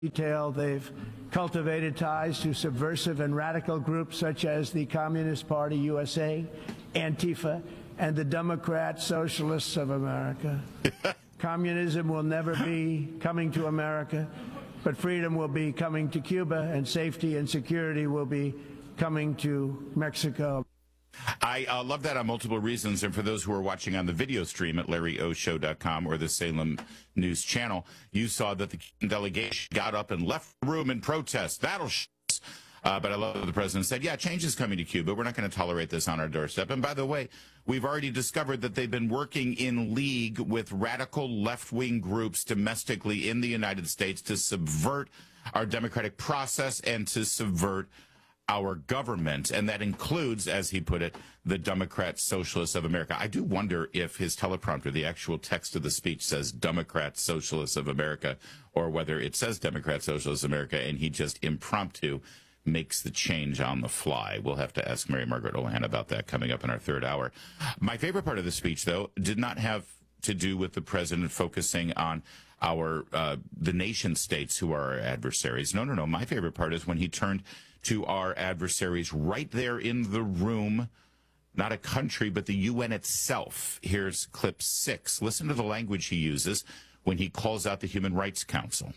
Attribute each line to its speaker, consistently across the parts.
Speaker 1: detail, they've cultivated ties to subversive and radical groups such as the Communist Party USA, Antifa, and the Democrat Socialists of America. Communism will never be coming to America, but freedom will be coming to Cuba, and safety and security will be coming to Mexico.
Speaker 2: I love that on multiple reasons. And for those who are watching on the video stream at LarryOShow.com or the Salem News Channel, you saw that the delegation got up and left the room in protest. That'll but I love that the president said, yeah, change is coming to Cuba. We're not going to tolerate this on our doorstep. And by the way, we've already discovered that they've been working in league with radical left-wing groups domestically in the United States to subvert our democratic process and to subvert our government, and that includes, as he put it, the Democrat Socialists of America. I do wonder if his teleprompter, the actual text of the speech, says Democrat Socialists of America, or whether it says Democrat Socialists of America, and he just impromptu makes the change on the fly. We'll have to ask Mary Margaret Olohan about that coming up in our third hour. My favorite part of the speech, though, did not have to do with the president focusing on the nation states who are our adversaries. No. My favorite part is when he turned to our adversaries right there in the room, not a country, but the UN itself. Here's clip 6. Listen to the language he uses when he calls out the Human Rights Council.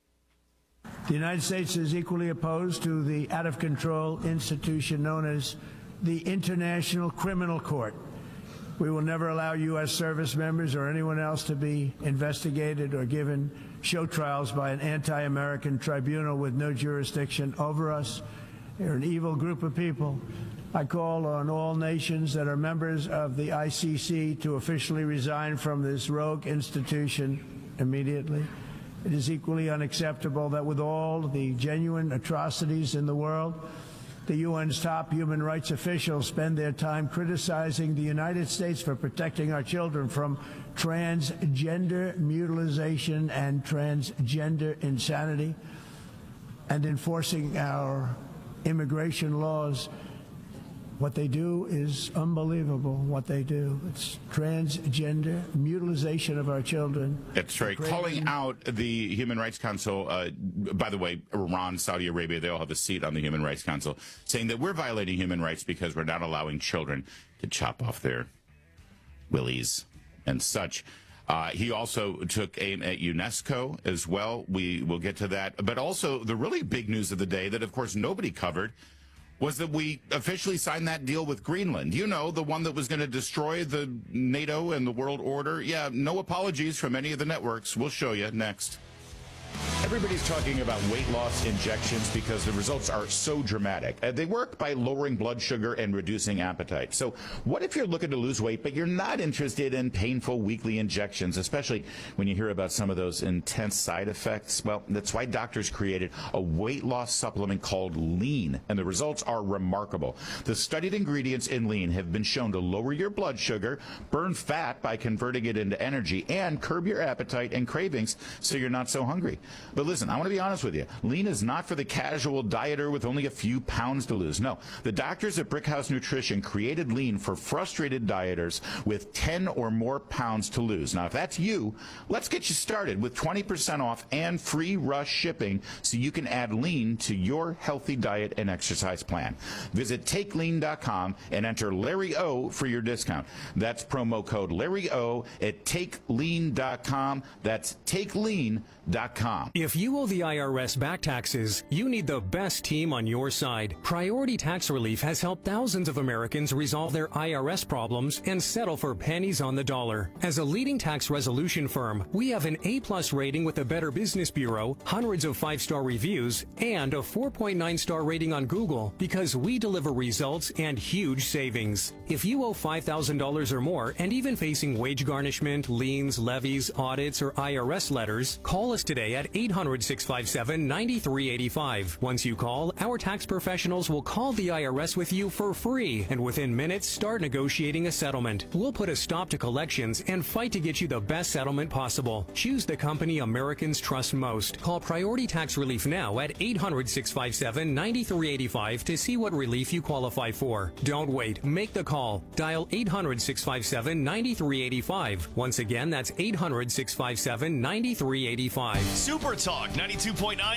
Speaker 1: The United States is equally opposed to the out-of-control institution known as the International Criminal Court. We will never allow U.S. service members or anyone else to be investigated or given show trials by an anti-American tribunal with no jurisdiction over us. They're an evil group of people. I call on all nations that are members of the ICC to officially resign from this rogue institution immediately. It is equally unacceptable that with all the genuine atrocities in the world, the UN's top human rights officials spend their time criticizing the United States for protecting our children from transgender mutilation and transgender insanity and enforcing our immigration laws. What they do is unbelievable, what they do. It's transgender mutilation of our children.
Speaker 2: That's right. Calling out the Human Rights Council, by the way, Iran, Saudi Arabia, they all have a seat on the Human Rights Council, saying that we're violating human rights because we're not allowing children to chop off their willies and such. He also took aim at UNESCO as well. We will get to that. But also the really big news of the day that, of course, nobody covered was that we officially signed that deal with Greenland. You know, the one that was going to destroy the NATO and the world order. Yeah, no apologies from any of the networks. We'll show you next. Everybody's talking about weight loss injections because the results are so dramatic. They work by lowering blood sugar and reducing appetite. So what if you're looking to lose weight, but you're not interested in painful weekly injections, especially when you hear about some of those intense side effects? Well, that's why doctors created a weight loss supplement called Lean, and the results are remarkable. The studied ingredients in Lean have been shown to lower your blood sugar, burn fat by converting it into energy, and curb your appetite and cravings so you're not so hungry. But listen, I want to be honest with you. Lean is not for the casual dieter with only a few pounds to lose. No, the doctors at Brickhouse Nutrition created Lean for frustrated dieters with 10 or more pounds to lose. Now, if that's you, let's get you started with 20% off and free rush shipping so you can add Lean to your healthy diet and exercise plan. Visit TakeLean.com and enter Larry O for your discount. That's promo code Larry O at TakeLean.com. That's TakeLean.com.
Speaker 3: If you owe the IRS back taxes, you need the best team on your side. Priority Tax Relief has helped thousands of Americans resolve their IRS problems and settle for pennies on the dollar. As a leading tax resolution firm, we have an A+ rating with the Better Business Bureau, hundreds of 5-star reviews, and a 4.9-star rating on Google because we deliver results and huge savings. If you owe $5,000 or more and even facing wage garnishment, liens, levies, audits, or IRS letters, call us today at 800-657-9385. Once you call, our tax professionals will call the IRS with you for free and within minutes start negotiating a settlement. We'll put a stop to collections and fight to get you the best settlement possible. Choose the company Americans trust most. Call Priority Tax Relief now at 800-657-9385 to see what relief you qualify for. Don't wait. Make the call. Dial 800-657-9385. Once again, that's 800-657-9385.
Speaker 4: Super Talk 92.9